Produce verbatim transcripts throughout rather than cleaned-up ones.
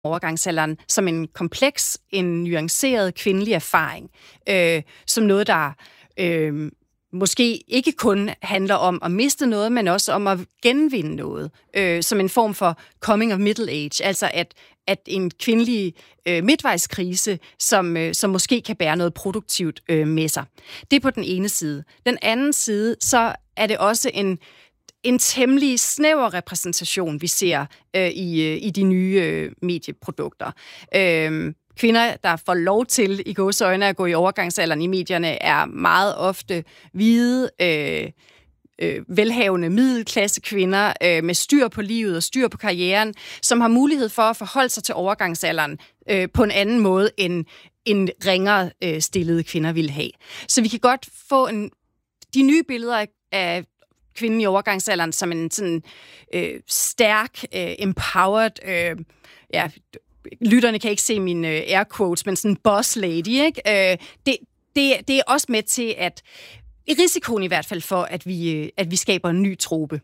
overgangsalderen som en kompleks, en nuanceret kvindelig erfaring, øh, som noget, der øh, måske ikke kun handler om at miste noget, men også om at genvinde noget, øh, som en form for coming of middle age, altså at, at en kvindelig øh, midtvejskrise, som, øh, som måske kan bære noget produktivt øh, med sig. Det er på den ene side. Den anden side, så er det også en en temmelig snæver repræsentation, vi ser øh, i, øh, i de nye øh, medieprodukter. Øh, kvinder, der får lov til i gåseøjne at gå i overgangsalderen i medierne, er meget ofte hvide, øh, øh, velhavende middelklasse kvinder øh, med styr på livet og styr på karrieren, som har mulighed for at forholde sig til overgangsalderen øh, på en anden måde, end en ringere øh, stillede kvinder ville have. Så vi kan godt få en, de nye billeder af kvinden i overgangsalderen som en sådan øh, stærk, øh, empowered, øh, ja, lytterne kan ikke se mine øh, air quotes, men sådan boss lady, ikke? Øh, det, det, det er også med til at, i risikoen i hvert fald for, at vi, øh, at vi skaber en ny trope.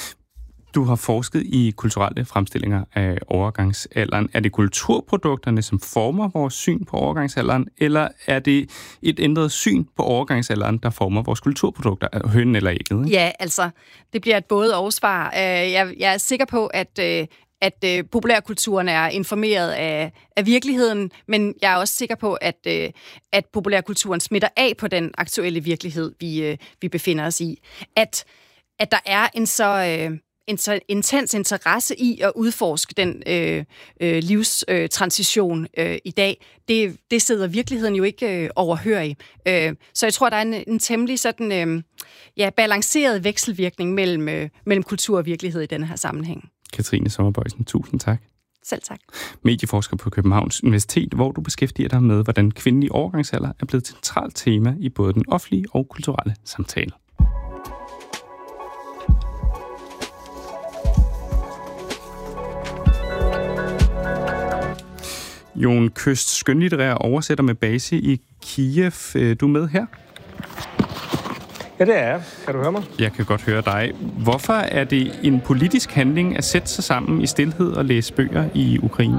Du har forsket i kulturelle fremstillinger af overgangsalderen. Er det kulturprodukterne, som former vores syn på overgangsalderen, eller er det et ændret syn på overgangsalderen, der former vores kulturprodukter, hønen eller ægget? Ikke? Ja, altså, det bliver et både og svar. Jeg, jeg er sikker på, at, at populærkulturen er informeret af, af virkeligheden, men jeg er også sikker på, at, at populærkulturen smitter af på den aktuelle virkelighed, vi, vi befinder os i. At, at der er en så en så intens interesse i at udforske den øh, øh, livstransition øh, i dag, det, det sidder virkeligheden jo ikke øh, overhørig. Øh, så jeg tror, der er en, en temmelig sådan, øh, ja, balanceret vekselvirkning mellem, øh, mellem kultur og virkelighed i denne her sammenhæng. Katrine Sommer-Boysen, tusind tak. Selv tak. Medieforsker på Københavns Universitet, hvor du beskæftiger dig med, hvordan kvindelig overgangsalder er blevet et centralt tema i både den offentlige og kulturelle samtale. Jon Køst, skønlitterær oversætter med base i Kiev. Du er med her? Ja, det er jeg. Kan du høre mig? Jeg kan godt høre dig. Hvorfor er det en politisk handling at sætte sig sammen i stilhed og læse bøger i Ukraine?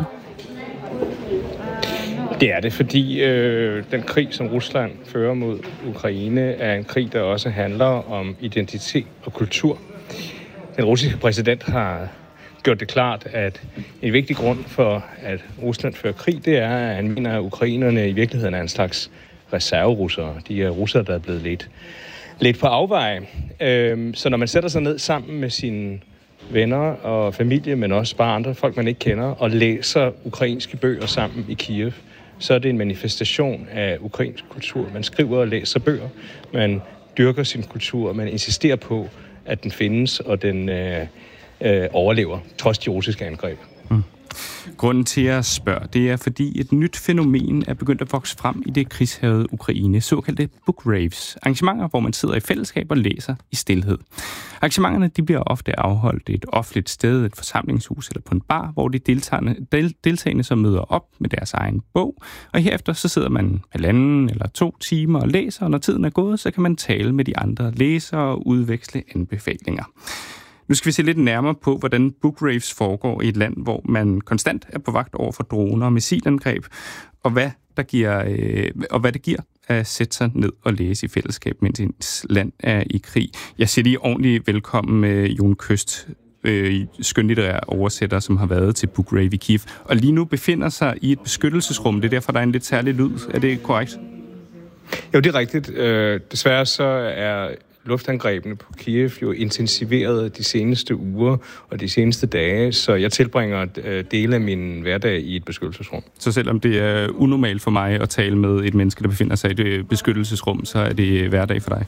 Det er det, fordi øh, den krig, som Rusland fører mod Ukraine, er en krig, der også handler om identitet og kultur. Den russiske præsident har gjort det klart, at en vigtig grund for, at Rusland fører krig, det er, at han mener, at ukrainerne i virkeligheden er en slags reserverussere. De er russere, der er blevet lidt, lidt på afveje. Så når man sætter sig ned sammen med sine venner og familie, men også bare andre folk, man ikke kender, og læser ukrainske bøger sammen i Kiev, så er det en manifestation af ukrainsk kultur. Man skriver og læser bøger, man dyrker sin kultur, man insisterer på, at den findes, og den øh, øh, overlever, trods de russiske angreb. Mm. Grunden til at spørge, det er, fordi et nyt fænomen er begyndt at vokse frem i det krigshærgede Ukraine, såkaldte book raves. Arrangementer, hvor man sidder i fællesskab og læser i stilhed. Arrangementerne de bliver ofte afholdt i et offentligt sted, et forsamlingshus eller på en bar, hvor de deltagende, del, deltagende så møder op med deres egen bog, og herefter så sidder man halvanden eller to timer og læser, og når tiden er gået, så kan man tale med de andre læsere og udveksle anbefalinger. Nu skal vi se lidt nærmere på, hvordan book raves foregår i et land, hvor man konstant er på vagt over for droner og missilangreb, og hvad, der giver, øh, og hvad det giver at sætte sig ned og læse i fællesskab, mens ens land er i krig. Jeg siger lige ordentligt velkommen med Jon Køst, øh, skønlitterær oversætter, som har været til book rave i Kiev, og lige nu befinder sig i et beskyttelsesrum. Det er derfor, der er en lidt særlig lyd. Er det korrekt? Jo, det er rigtigt. Øh, desværre så er luftangrebene på Kiev jo intensiveret de seneste uger og de seneste dage, så jeg tilbringer dele af min hverdag i et beskyttelsesrum. Så selvom det er unormalt for mig at tale med et menneske, der befinder sig i et beskyttelsesrum, så er det hverdag for dig?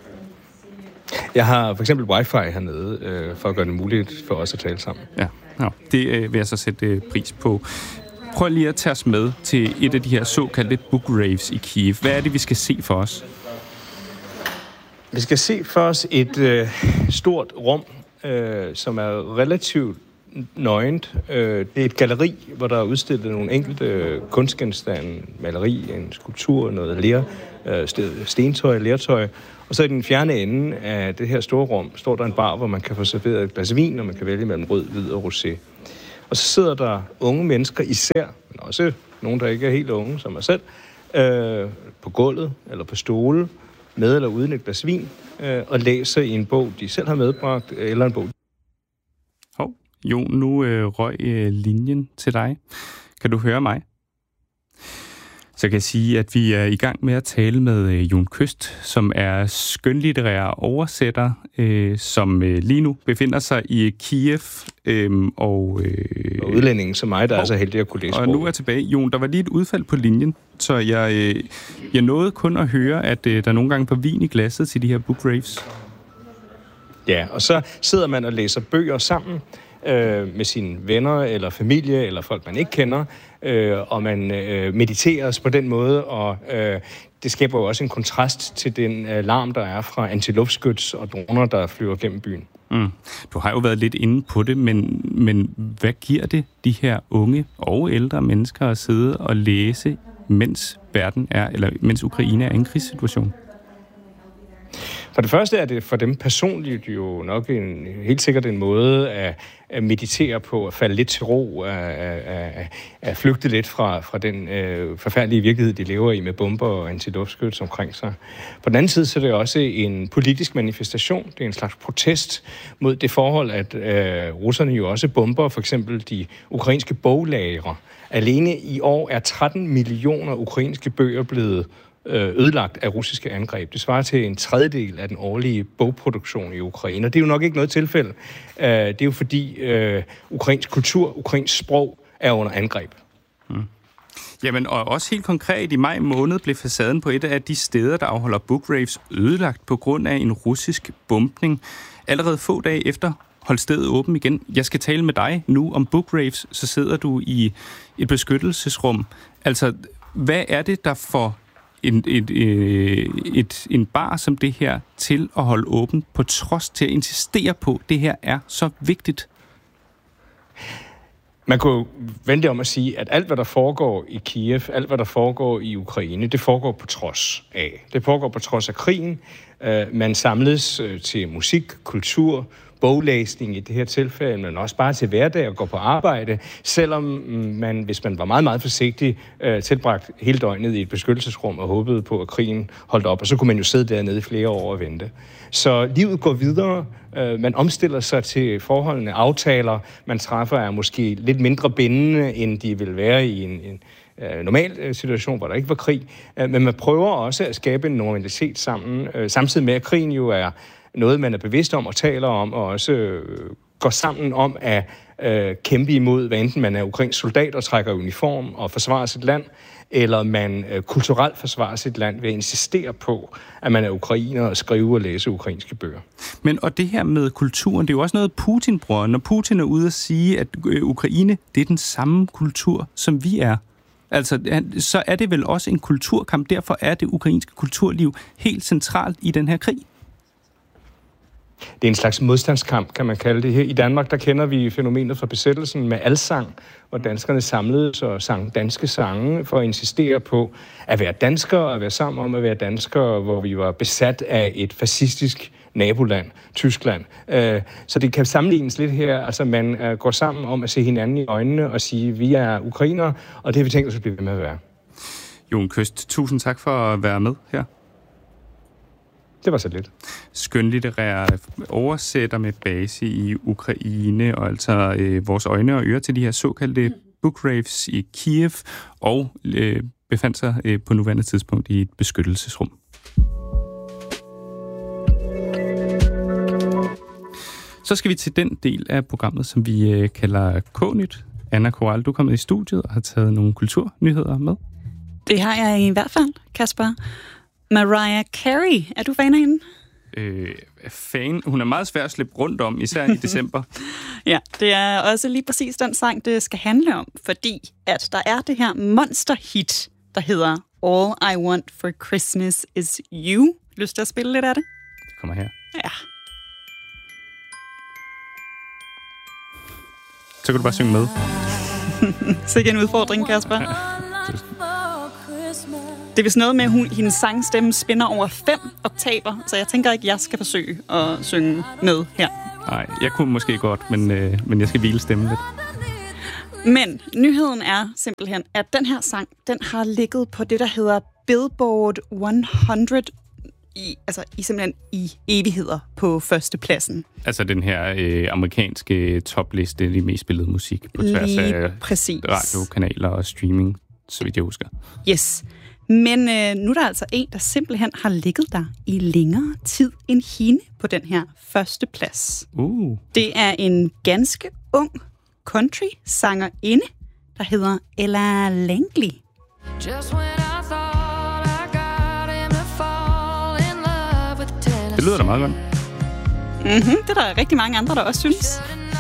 Jeg har for eksempel wifi hernede, øh, for at gøre det muligt for os at tale sammen. Ja, ja. Det øh, vil jeg så sætte pris på. Prøv lige at tage os med til et af de her såkaldte book raves i Kiev. Hvad er det, vi skal se for os? Vi skal se for os et øh, stort rum, øh, som er relativt nøgent. Øh, det er et galleri, hvor der er udstillet nogle enkelte øh, kunstgenstande, maleri, en skulptur, noget ler, øh, stentøj, lertøj. Og så i den fjerne ende af det her store rum står der en bar, hvor man kan få serveret et glas vin, og man kan vælge mellem rød, hvid og rosé. Og så sidder der unge mennesker især, men også nogen, der ikke er helt unge, som mig selv, øh, på gulvet eller på stole, med eller uden et glas vin, øh, og læser i en bog, de selv har medbragt, eller en bog. Hov, jo, nu øh, røg øh, linjen til dig. Kan du høre mig? Så kan jeg sige, at vi er i gang med at tale med øh, Jon Kyst, som er skønlitterær oversætter, øh, som øh, lige nu befinder sig i Kiev. Øh, og, øh, og udlændingen som mig, der og, er så heldig at kunne læse Og nu er tilbage. Jon, der var lige et udfald på linjen, så jeg, øh, jeg nåede kun at høre, at øh, der nogle gange var vin i glasset til de her book raves. Ja, og så sidder man og læser bøger sammen øh, med sine venner eller familie eller folk, man ikke kender, øh, og man øh, mediterer på den måde, og øh, det skaber jo også en kontrast til den øh, larm, der er fra antiluftskyts og droner, der flyver gennem byen. Mm. Du har jo været lidt inde på det, men, men hvad giver det de her unge og ældre mennesker at sidde og læse, mens verden er, eller mens Ukraine er i en krigssituation? For det første er det for dem personligt jo nok en, helt sikkert en måde at, at meditere på, at falde lidt til ro, at, at, at flygte lidt fra, fra den øh, forfærdelige virkelighed, de lever i med bomber og antiluftskyts omkring sig. På den anden side så er det også en politisk manifestation. Det er en slags protest mod det forhold, at øh, russerne jo også bomber for eksempel de ukrainske boglagre. Alene i år er tretten millioner ukrainske bøger blevet ødelagt af russiske angreb. Det svarer til en tredjedel af den årlige bogproduktion i Ukraine. Og det er jo nok ikke noget tilfælde. Det er jo fordi uh, ukrainsk kultur, ukrainsk sprog er under angreb. Mm. Jamen, og også helt konkret, i maj måned blev facaden på et af de steder, der afholder book raves, ødelagt på grund af en russisk bombning. Allerede få dage efter holdt stedet åben igen. Jeg skal tale med dig nu om book raves, så sidder du i et beskyttelsesrum. Altså, hvad er det, der får En, et, et, et, en bar som det her til at holde åben, på trods til at insistere på, at det her er så vigtigt? Man kunne vente om at sige, at alt, hvad der foregår i Kiev, alt, hvad der foregår i Ukraine, det foregår på trods af. Det foregår på trods af krigen. Man samles til musik, kultur, boglæsning i det her tilfælde, men også bare til hverdag og gå på arbejde, selvom man, hvis man var meget, meget forsigtig, øh, tilbragt hele døgnet i et beskyttelsesrum og håbede på, at krigen holdt op, og så kunne man jo sidde dernede i flere år og vente. Så livet går videre, øh, man omstiller sig til forholdene, aftaler, man træffer er måske lidt mindre bindende, end de vil være i en, en øh, normal situation, hvor der ikke var krig, øh, men man prøver også at skabe en normalitet sammen, øh, samtidig med, at krigen jo er noget, man er bevidst om og taler om, og også øh, går sammen om at øh, kæmpe imod, hvad enten man er ukrainsk soldat og trækker uniform og forsvarer sit land, eller man øh, kulturelt forsvarer sit land ved at insistere på, at man er ukrainer og skrive og læse ukrainske bøger. Men og det her med kulturen, det er jo også noget, Putin bruger. Når Putin er ude at sige, at øh, Ukraine, det er den samme kultur, som vi er, altså, så er det vel også en kulturkamp. Derfor er det ukrainske kulturliv helt centralt i den her krig. Det er en slags modstandskamp, kan man kalde det her. I Danmark, der kender vi fænomenet fra besættelsen med alsang, hvor danskerne samledes og sang danske sange for at insistere på at være danskere og at være sammen om at være danskere, hvor vi var besat af et fascistisk naboland, Tyskland. Så det kan sammenlignes lidt her. Altså, man går sammen om at se hinanden i øjnene og sige, at vi er ukrainere, og det har vi tænkt os at blive ved med at være. Jon Kyst, tusind tak for at være med her. Det var så lidt. Skønlitterær oversætter med base i Ukraine, og altså øh, vores øjne og ører til de her såkaldte book raves i Kiev, og øh, befandt sig øh, på nuværende tidspunkt i et beskyttelsesrum. Så skal vi til den del af programmet, som vi øh, kalder K-nyt. Anna Koral, du er kommet i studiet og har taget nogle kulturnyheder med. Det har jeg i hvert fald, Kasper. Mariah Carey, er du fan af hende? Øh, fan? Hun er meget svær at slippe rundt om, især i december. Ja, det er også lige præcis den sang, det skal handle om, fordi at der er det her monsterhit, der hedder All I Want for Christmas is You. Lyst til at spille lidt af det? Det kommer her. Ja. Så kan du bare synge med. Så ikke en udfordring, Kasper. Ja. Det er vist noget med, at hun, hendes sangstemme spænder over fem oktaver, så jeg tænker ikke, jeg skal forsøge at synge med her. Nej, jeg kunne måske godt, men, øh, men jeg skal hvile stemmen lidt. Men nyheden er simpelthen, at den her sang, den har ligget på det, der hedder Billboard hundrede i, altså i simpelthen i evigheder på førstepladsen. Altså den her øh, amerikanske topliste, de mest spillede musik på tværs Lige af præcis. radiokanaler og streaming, så vidt jeg husker. Yes. Men øh, nu er der altså en, der simpelthen har ligget der i længere tid end hende på den her første plads. Uh. Det er en ganske ung country-sangerinde, der hedder Ella Langley. Det lyder da meget godt. Mm-hmm, det er der rigtig mange andre, der også synes.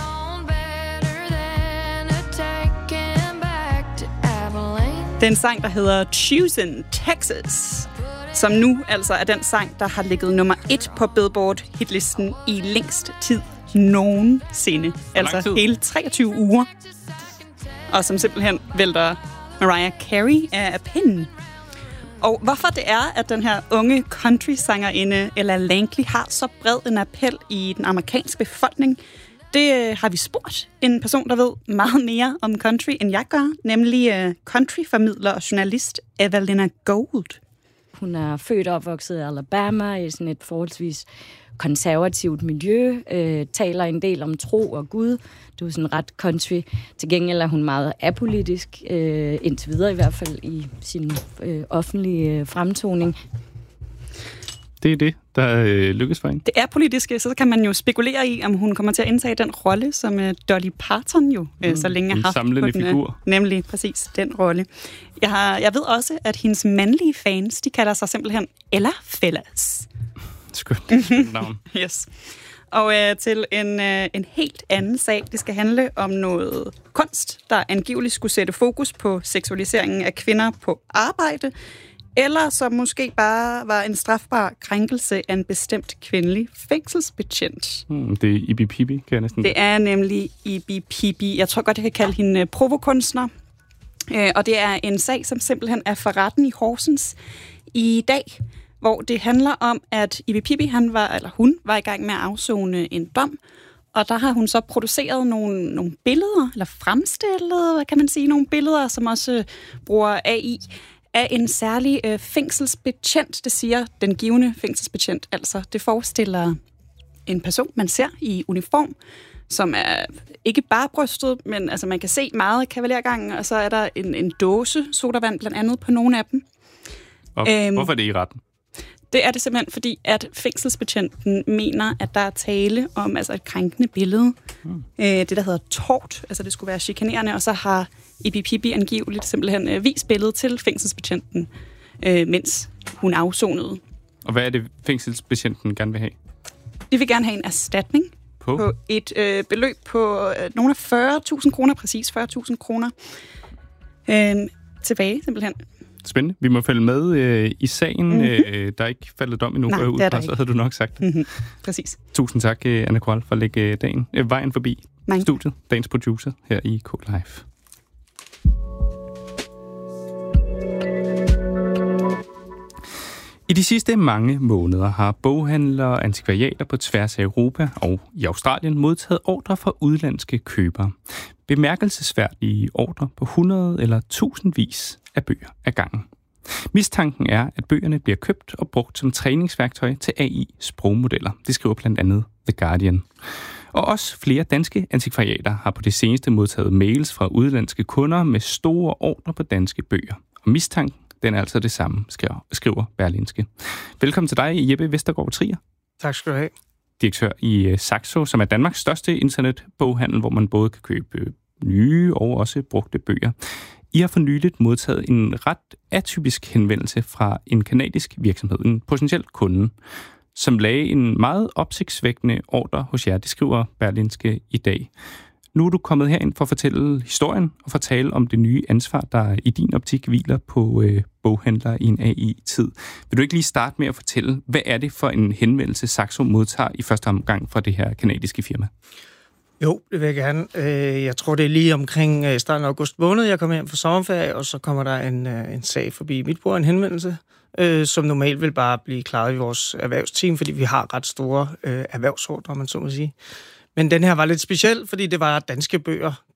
Det er en sang, der hedder Choosing Texas, som nu altså er den sang, der har ligget nummer et på Billboard hitlisten i længst tid nogensinde. Altså hele treogtyve uger. Og som simpelthen vælter Mariah Carey af pinden. Og hvorfor det er, at den her unge country-sangerinde Ella Langley har så bred en appel i den amerikanske befolkning, det har vi spurgt en person, der ved meget mere om country, end jeg gør, nemlig countryformidler og journalist Evalina Gould. Hun er født og opvokset i Alabama i sådan et forholdsvis konservativt miljø, øh, taler en del om tro og Gud. Du er sådan ret country. Til gengæld er hun meget apolitisk, øh, indtil videre i hvert fald i sin øh, offentlige øh, fremtoning. Det er det, der øh, lykkes for hende. Det er politiske, så kan man jo spekulere i, om hun kommer til at indtage den rolle, som øh, Dolly Parton jo øh, mm, så længe har haft. En samlende den, øh, figur. Nemlig præcis den rolle. Jeg, har, jeg ved også, at hendes mandlige fans, de kalder sig simpelthen Ella Fellas. Skønt, skønt navn. Yes. Og øh, til en, øh, en helt anden sag. Det skal handle om noget kunst, der angiveligt skulle sætte fokus på seksualiseringen af kvinder på arbejde, eller som måske bare var en strafbar krænkelse af en bestemt kvindelig fængselsbetjent. Hmm, det er Ibi Pibi, kan jeg næsten. Det er nemlig Ibi Pibi. Jeg tror godt, jeg kan kalde hende provokunstner. Øh, og det er en sag, som simpelthen er for retten i Horsens i dag, hvor det handler om, at Ibi Pibi, han var, eller hun, var i gang med at afsone en dom, og der har hun så produceret nogle, nogle billeder, eller fremstillet, hvad kan man sige, nogle billeder, som også bruger A I, af en særlig øh, fængselsbetjent. Det siger den givne fængselsbetjent. Altså, det forestiller en person, man ser i uniform, som er ikke bare brystet, men altså, man kan se meget af kavalergangen, og så er der en, en dåse sodavand blandt andet på nogle af dem. Og, æm, hvorfor er det i retten? Det er det simpelthen, fordi at fængselsbetjenten mener, at der er tale om altså et krænkende billede. Mm. Øh, det, der hedder tort, altså det skulle være chikanerende, og så har Ibi Pibi angiveligt simpelthen øh, vist billedet til fængselsbetjenten, øh, mens hun afsonede. Og hvad er det, fængselsbetjenten gerne vil have? De vil gerne have en erstatning på, på et øh, beløb på øh, nogle af fyrre tusind kroner, præcis fyrre tusind kroner, øh, tilbage simpelthen. Spændende. Vi må følge med øh, i sagen. Mm-hmm. Øh, der er ikke faldet dom endnu. Nej, ud det er der fra, ikke. Så havde du nok sagt det. Mm-hmm. Præcis. Tusind tak, Anna Koral, for at lægge dagen, øh, vejen forbi Mange. studiet. Dagens producer her i K-Live. I de sidste mange måneder har boghandlere og antikvariater på tværs af Europa og i Australien modtaget ordrer fra udenlandske købere. Bemærkelsesværdige ordrer på hundrede eller tusindvis af bøger ad gangen. Mistanken er, at bøgerne bliver købt og brugt som træningsværktøj til A I-sprogmodeller. Det skriver blandt andet The Guardian. Og også flere danske antikvariater har på det seneste modtaget mails fra udenlandske kunder med store ordrer på danske bøger. Og mistanken, den er altså det samme, skriver Berlingske. Velkommen til dig, Jeppe Vestergaard Trier. Tak skal du have. Direktør i Saxo, som er Danmarks største internetboghandel, hvor man både kan købe nye og også brugte bøger. I har for nyligt modtaget en ret atypisk henvendelse fra en kanadisk virksomhed, en potentiel kunde, som lagde en meget opsigtsvækkende ordre hos jer. Det skriver Berlingske i dag. Nu er du kommet herind for at fortælle historien og fortælle om det nye ansvar, der i din optik hviler på øh, boghandlere i en A I-tid. Vil du ikke lige starte med at fortælle, hvad er det for en henvendelse, Saxo modtager i første omgang fra det her kanadiske firma? Jo, det vil jeg gerne. Jeg tror, det er lige omkring starten af august måned, jeg kommer hjem fra sommerferie, og så kommer der en, en sag forbi mit bord, en henvendelse, som normalt vil bare blive klaret i vores erhvervsteam, fordi vi har ret store erhvervsordre, man så må sige. Men den her var lidt speciel, fordi det var danske bøger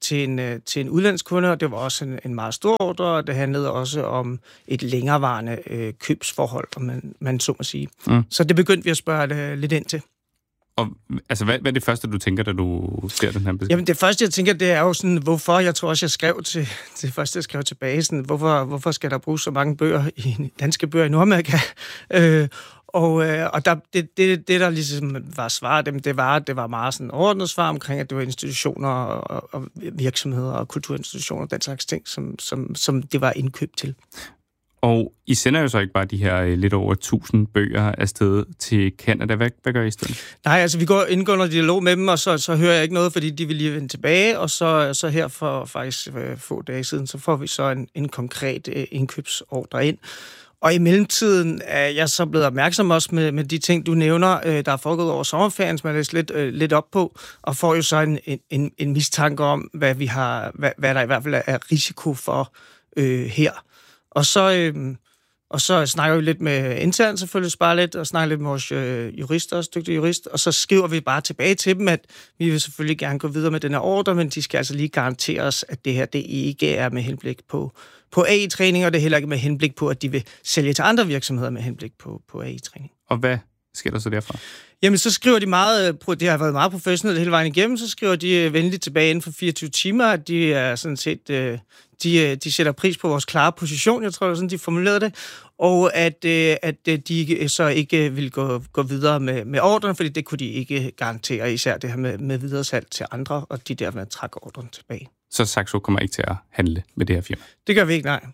til en, til en udlandskunde, og det var også en, en meget stor ordre, og det handlede også om et længerevarende øh, købsforhold, om man, man så må sige. Mm. Så det begyndte vi at spørge det, lidt ind til. Og altså, hvad, hvad er det første, du tænker, da du ser den her besked? Jamen, det første, jeg tænker, det er jo sådan, hvorfor, jeg tror også, jeg skrev til, det første, jeg skrev tilbage, sådan, hvorfor, hvorfor skal der bruges så mange bøger, i danske bøger i Nordamerika? Øh, og øh, og der, det, det, det, der ligesom var svaret dem, det var, det var meget sådan ordnet svar omkring, at det var institutioner og, og virksomheder og kulturinstitutioner og den slags ting, som, som, som det var indkøbt til. Og I sender jo så ikke bare de her lidt over tusind bøger afsted til Canada. Hvad, hvad gør I i stedet? Nej, altså vi går indgår under dialog med dem, og så, så hører jeg ikke noget, fordi de vil lige vende tilbage, og så, så her for faktisk øh, få dage siden, så får vi så en, en konkret øh, indkøbsordre ind. Og i mellemtiden er jeg så blevet opmærksom også med, med de ting, du nævner, øh, der er foregået over sommerferien, som jeg læst lidt, øh, lidt op på, og får jo så en, en, en mistanke om, hvad, vi har, hvad, hvad der i hvert fald er risiko for øh, her. Og så, øh, og så snakker vi lidt med internt selvfølgelig, sparer lidt, og snakker lidt med vores øh, jurister, også dygtige jurist, og så skriver vi bare tilbage til dem, at vi vil selvfølgelig gerne gå videre med den her ordre, men de skal altså lige garantere os, at det her det ikke er med henblik på, på A I-træning, og det er heller ikke med henblik på, at de vil sælge til andre virksomheder med henblik på, på A I-træning. Og hvad sker der så derfra? Jamen, så skriver de meget, det har været meget professionelt hele vejen igennem, så skriver de venligt tilbage inden for fireogtyve timer, at de er sådan set, de, de sætter pris på vores klare position, jeg tror, det er sådan, de formulerede det, og at, at de så ikke vil gå, gå videre med, med ordren, fordi det kunne de ikke garantere, især det her med, med videresalg til andre, og de dermed trækker ordren tilbage. Så Saxo kommer ikke til at handle med det her firma? Det gør vi ikke, nej.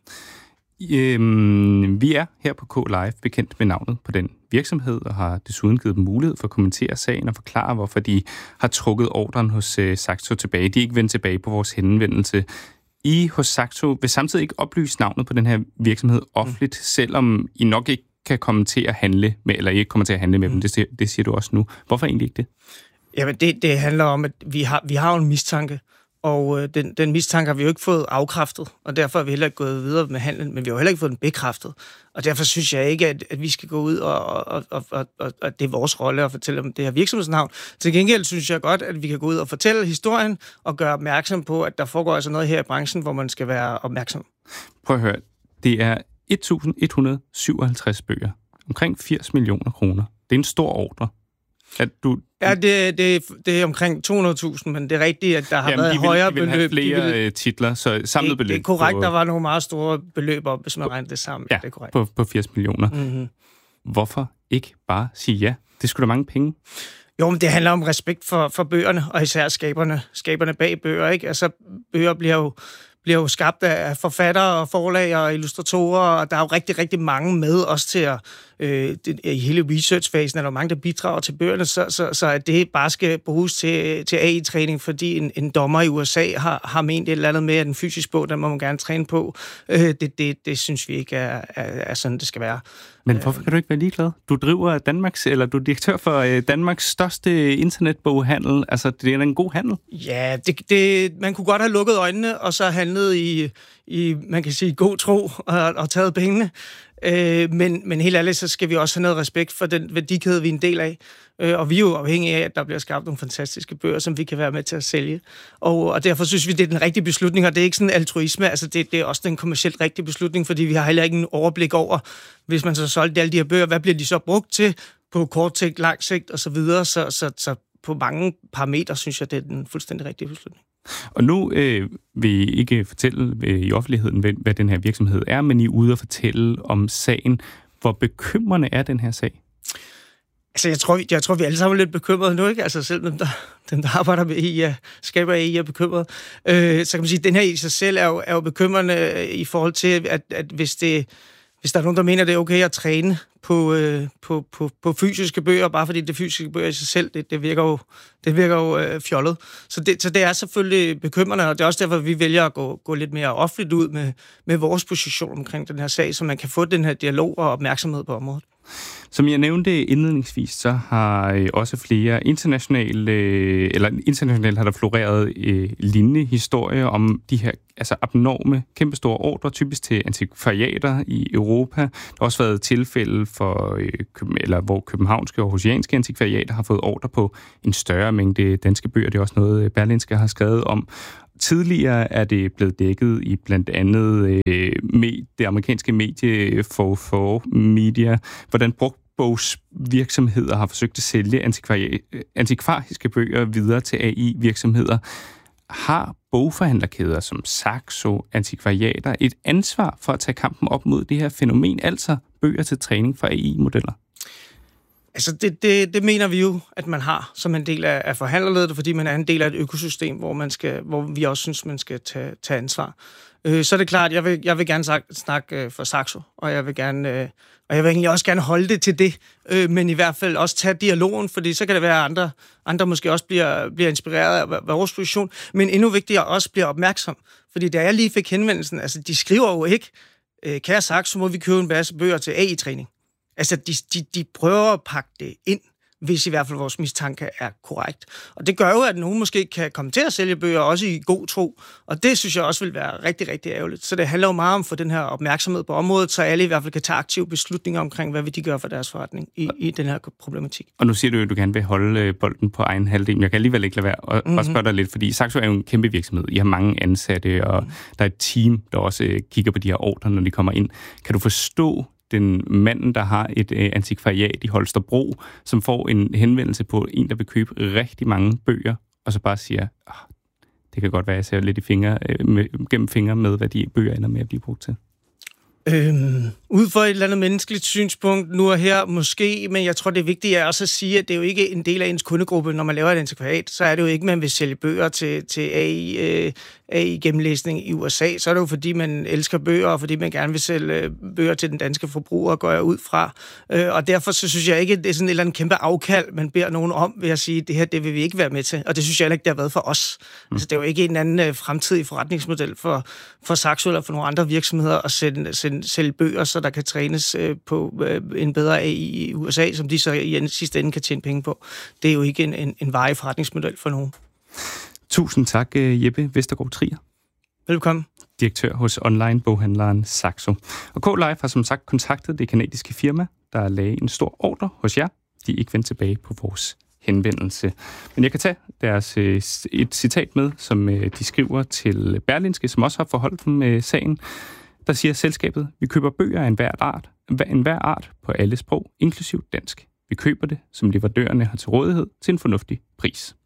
Øhm, vi er her på K Live bekendt med navnet på den virksomhed, og har desuden givet dem mulighed for at kommentere sagen og forklare, hvorfor de har trukket ordren hos øh, Saxo tilbage. De er ikke vendt tilbage på vores henvendelse. I hos Saxo vil samtidig ikke oplyse navnet på den her virksomhed offentligt, mm. selvom I nok ikke kan komme til at handle med, eller ikke kommer til at handle med mm. dem. Det, det siger du også nu. Hvorfor egentlig ikke det? Jamen, det, det handler om, at vi har, vi har jo en mistanke, og øh, den, den mistanke har vi jo ikke fået afkræftet, og derfor har vi heller ikke gået videre med handlen, men vi har jo heller ikke fået den bekræftet. Og derfor synes jeg ikke, at, at vi skal gå ud, og, og, og, og, og, og det er vores rolle at fortælle om det her virksomhedsnavn. Til gengæld synes jeg godt, at vi kan gå ud og fortælle historien, og gøre opmærksom på, at der foregår altså noget her i branchen, hvor man skal være opmærksom. Prøv at høre, det er et tusind et hundrede syvoghalvtreds bøger, omkring firs millioner kroner. Det er en stor ordre. At du, ja, det, det, det er omkring to hundrede tusind, men det er rigtigt, at der har Jamen, været de vil, højere beløb. De vil have flere de vil, titler, så samlet beløb. Det er korrekt, på, der var nogle meget store beløb op, hvis man regner det sammen. Ja, det er korrekt. På, på firs millioner. Mm-hmm. Hvorfor ikke bare sige ja? Det skulle da mange penge. Jo, men det handler om respekt for, for bøgerne, og især skaberne, skaberne bag bøger, ikke? Altså, bøger bliver jo bliver jo skabt af forfattere og forlag og illustratorer, og der er jo rigtig, rigtig mange med også til at, øh, det, i hele researchfasen, er der mange, der bidrager til bøgerne, så, så, så at det bare skal bruges til, til A I-træning, fordi en, en dommer i U S A har, har ment et eller andet med, at en fysisk bog, den må man gerne træne på. Øh, det, det, det synes vi ikke er, er, er sådan, det skal være. Men hvorfor kan du ikke være ligeglad? Du driver Danmarks, eller du er direktør for Danmarks største internetboghandel. Altså, det er en god handel. Ja, det, det, man kunne godt have lukket øjnene, og så handlet i, i man kan sige, god tro og, og taget pengene. Øh, men, men helt ærligt, så skal vi også have noget respekt for den værdikæde, vi er en del af. Øh, og vi er jo afhængige af, at der bliver skabt nogle fantastiske bøger, som vi kan være med til at sælge. Og, og derfor synes vi, det er den rigtige beslutning, og det er ikke sådan altruisme. Altså, det, det er også den kommercielt rigtige beslutning, fordi vi har heller ikke en overblik over, hvis man så solgte alle de her bøger, hvad bliver de så brugt til på kort sigt, lang sigt osv. Så, videre. så, så, så på mange parametre synes jeg, det er den fuldstændig rigtige beslutning. Og nu øh, vil I ikke fortælle øh, i offentligheden, hvad, hvad den her virksomhed er, men I er ude og fortælle om sagen. Hvor bekymrende er den her sag? Altså, jeg tror, jeg tror, vi alle sammen er lidt bekymrede nu, ikke? Altså, selv dem, der, dem, der arbejder med A I, ja, skaber A I, er bekymrede. Øh, så kan man sige, at den her i sig selv er jo, er jo bekymrende i forhold til, at, at hvis, det, hvis der er nogen, der mener, at det er okay at træne på, øh, på, på, på fysiske bøger, bare fordi det fysiske bøger i sig selv, det, det virker jo, det virker jo øh, fjollet. Så det, så det er selvfølgelig bekymrende, og det er også derfor, at vi vælger at gå, gå lidt mere offentligt ud med, med vores position omkring den her sag, så man kan få den her dialog og opmærksomhed på området. Som jeg nævnte indledningsvis, så har også flere internationale, eller internationalt har der floreret eh, lignende historier om de her altså abnorme, kæmpestore ordre, typisk til antikvariater i Europa. Der har også været tilfælde, for, eh, eller hvor københavnske og aarhusianske antikvariater har fået ordre på en større mængde danske bøger. Det er også noget, Berlingske har skrevet om. tidligere er det blevet dækket i blandt andet øh, med det amerikanske medie four oh four Media, hvordan brugtbogsvirksomheder har forsøgt at sælge antikvariske bøger videre til A I-virksomheder. Har bogforhandlerkæder som Saxo, antikvariater et ansvar for at tage kampen op mod det her fænomen, altså bøger til træning for A I-modeller? Altså, det, det, det mener vi jo, at man har som en del af, af forhandlerledet, fordi man er en del af et økosystem, hvor, man skal, hvor vi også synes, man skal tage, tage ansvar. Øh, så er det klart, jeg vil, jeg vil gerne snak, snakke for Saxo, og jeg vil gerne... Øh, Og jeg vil egentlig også gerne holde det til det, øh, men i hvert fald også tage dialogen, fordi så kan det være, at andre, andre måske også bliver, bliver inspireret af vores position, men endnu vigtigere også bliver opmærksom. Fordi da jeg lige fik henvendelsen, altså de skriver jo ikke, øh, kære sagt, så må vi købe en masse bøger til A I-træning. Altså de, de, de prøver at pakke det ind, hvis i hvert fald vores mistanke er korrekt. Og det gør jo, at nogen måske kan komme til at sælge bøger, også i god tro. Og det synes jeg også vil være rigtig, rigtig ærgerligt. Så det handler jo meget om at få den her opmærksomhed på området, så alle i hvert fald kan tage aktive beslutninger omkring, hvad vil de gøre for deres forretning i, i den her problematik. Og nu siger du jo, at du gerne vil holde bolden på egen halvdel, men jeg kan alligevel ikke lade være at mm-hmm. spørge dig lidt, fordi Saxo er jo en kæmpe virksomhed. I har mange ansatte, og mm. der er et team, der også kigger på de her ordrer, når de kommer ind. Kan du forstå den manden, der har et øh, antikvariat i Holstebro, som får en henvendelse på en, der vil købe rigtig mange bøger, og så bare siger, oh, det kan godt være, at jeg ser lidt i fingre, øh, med, gennem fingre med, hvad de bøger ender med at blive brugt til? Øhm, ud fra et eller andet menneskeligt synspunkt nu og her, måske, men jeg tror, det er vigtigt at også at sige, at det er jo ikke en del af ens kundegruppe, når man laver et antikvariat, så er det jo ikke, at man vil sælge bøger til, til A I, øh, A I-gennemlæsning i U S A, så er det jo, fordi man elsker bøger, og fordi man gerne vil sælge bøger til den danske forbruger, går jeg ud fra. Øh, og derfor så synes jeg ikke, at det er sådan et eller andet kæmpe afkald, man beder nogen om ved at sige, at det her, det vil vi ikke være med til. Og det synes jeg ikke, det har været for os. Mm. Altså, det er jo ikke en anden øh, fremtidig forretningsmodel for, for Saxo eller for nogle andre virksomheder at sende, sende, sælge bøger, så der kan trænes øh, på øh, en bedre A I i U S A, som de så i sidste ende kan tjene penge på. Det er jo ikke en, en, en varig forretningsmodel for nogen. Tusind tak, Jeppe Vestergaard Trier. Velkommen. Direktør hos online-boghandleren Saxo. Og K-Life har som sagt kontaktet det kanadiske firma, der lagde en stor ordre hos jer. De er ikke vendt tilbage på vores henvendelse. Men jeg kan tage deres, et citat med, som de skriver til Berlingske, som også har forholdt dem med sagen. Der siger selskabet, vi køber bøger af enhver art, enhver art på alle sprog, inklusiv dansk. Vi køber det, som leverandørerne har til rådighed, til en fornuftig pris.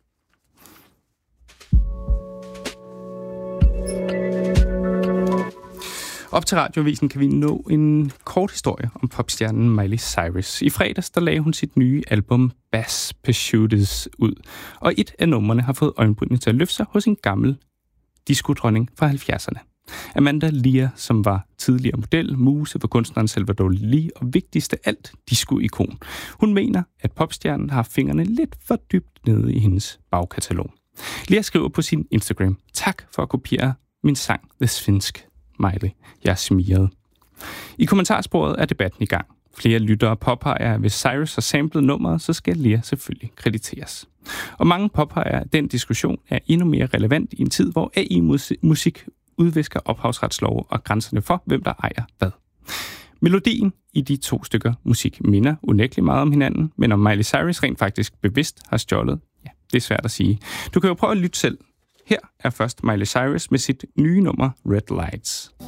Op til Radioavisen kan vi nå en kort historie om popstjernen Miley Cyrus. I fredags der lagde hun sit nye album Bass Pursuits ud, og et af numrene har fået øjenbrynene til at løfte sig hos en gammel disco-dronning fra halvfjerdserne. Amanda Lear, som var tidligere model, muse for kunstneren Salvador Dali og vigtigst af alt, disco-ikon. Hun mener, at popstjernen har fingrene lidt for dybt nede i hendes bagkatalog. Lear skriver på sin Instagram, tak for at kopiere min sang The Svensk. Miley, jeg er smiret. I kommentarsporet er debatten i gang. Flere lyttere påpeger, at hvis Cyrus har samlet nummeret, så skal Lear selvfølgelig krediteres. Og mange påpeger, at den diskussion er endnu mere relevant i en tid, hvor A I-musik udvisker ophavsretslove og grænserne for, hvem der ejer hvad. Melodien i de to stykker musik minder unægteligt meget om hinanden, men om Miley Cyrus rent faktisk bevidst har stjålet, ja, det er svært at sige. Du kan jo prøve at lytte selv. Her er først Miley Cyrus med sit nye nummer Red Lights.